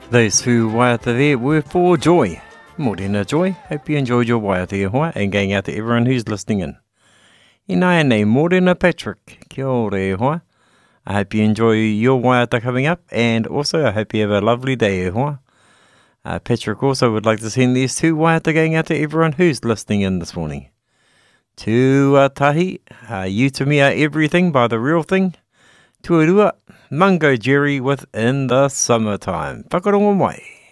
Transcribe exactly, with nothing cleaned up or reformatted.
Those who waiata there were for Joy. Morena Joy, hope you enjoyed your waiata e hoa and going out to everyone who's listening in. Ina nei Morena Patrick, kia ora e hoa. I hope you enjoy your waiata coming up, and also I hope you have a lovely day e hoa. Uh, Patrick also would like to send these two waiata going out to everyone who's listening in this morning. Tuatahi, uh, You To Me Are Everything by The Real Thing. Tuarua, Mungo Jerry with In the Summertime. Whakarongo mai.